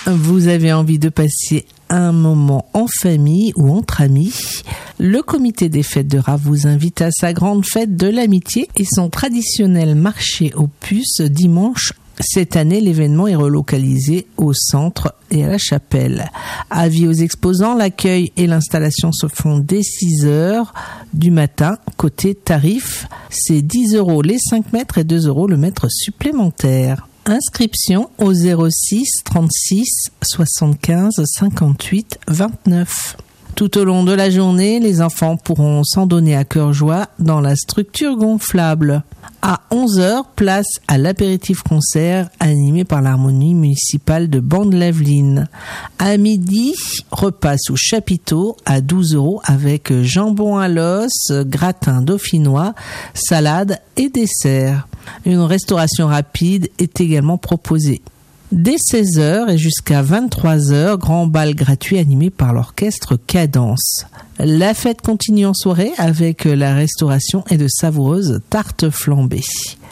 vous avez envie de passer un moment en famille ou entre amis, le comité des fêtes de Raves vous invite à sa grande fête de l'amitié et son traditionnel marché aux puces dimanche. Cette année, l'événement est relocalisé au centre et à la chapelle. Avis aux exposants, l'accueil et l'installation se font dès 6h du matin. Côté tarif, c'est 10 € les 5 mètres et 2 € le mètre supplémentaire. Inscription au 06 36 75 58 29. Tout au long de la journée, les enfants pourront s'en donner à cœur joie dans la structure gonflable. À 11h, place à l'apéritif-concert animé par l'harmonie municipale de Bande-Laveline. À midi, repas sous chapiteau à 12 € avec jambon à l'os, gratin dauphinois, salade et dessert. Une restauration rapide est également proposée. Dès 16h et jusqu'à 23h, grand bal gratuit animé par l'orchestre Cadence. La fête continue en soirée avec la restauration et de savoureuses tartes flambées.